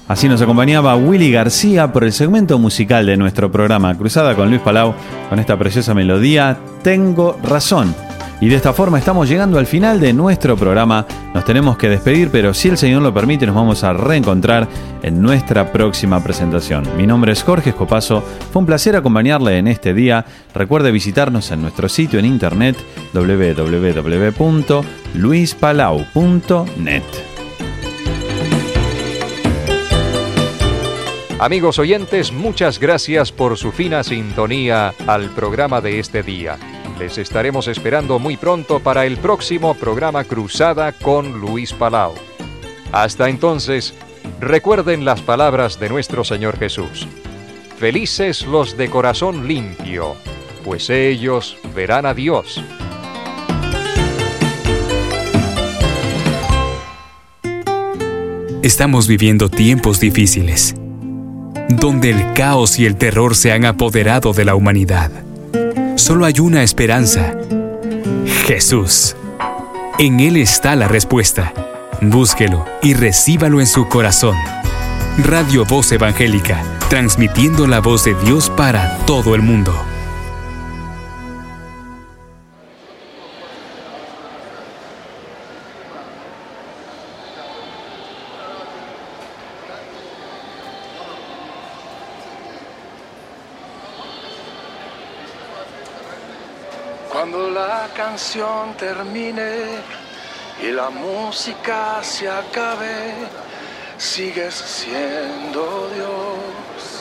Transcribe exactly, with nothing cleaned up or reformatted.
Así nos acompañaba Willy García por el segmento musical de nuestro programa Cruzada con Luis Palau, con esta preciosa melodía Tengo Razón. Y de esta forma estamos llegando al final de nuestro programa. Nos tenemos que despedir, pero si el Señor lo permite, nos vamos a reencontrar en nuestra próxima presentación. Mi nombre es Jorge Escopazo. Fue un placer acompañarle en este día. Recuerde visitarnos en nuestro sitio en internet doble u doble u doble u punto luis palau punto net. Amigos oyentes, muchas gracias por su fina sintonía al programa de este día. Les estaremos esperando muy pronto para el próximo programa Cruzada con Luis Palau. Hasta entonces, recuerden las palabras de nuestro Señor Jesús. Felices los de corazón limpio, pues ellos verán a Dios. Estamos viviendo tiempos difíciles, donde el caos y el terror se han apoderado de la humanidad. Solo hay una esperanza: Jesús. En Él está la respuesta. Búsquelo y recíbalo en su corazón. Radio Voz Evangélica, transmitiendo la voz de Dios para todo el mundo. Cuando la canción termine y la música se acabe, sigues siendo Dios.